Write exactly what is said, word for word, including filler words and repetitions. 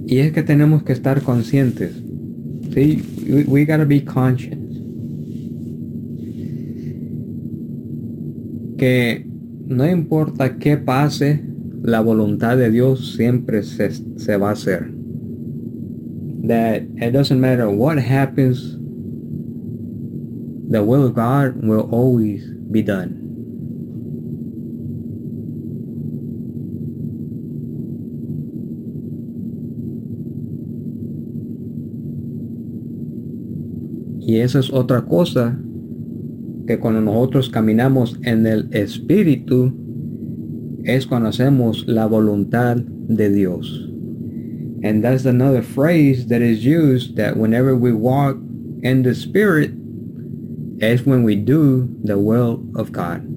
Y es que tenemos que estar conscientes. ¿Sí? We, we gotta be conscious. Que no importa qué pase, la voluntad de Dios siempre se, se va a hacer. That it doesn't matter what happens, the will of God will always be done. Y esa es otra cosa, que cuando nosotros caminamos en el Espíritu, es cuando hacemos la voluntad de Dios. And that's another phrase that is used, that whenever we walk in the Spirit, is when we do the will of God.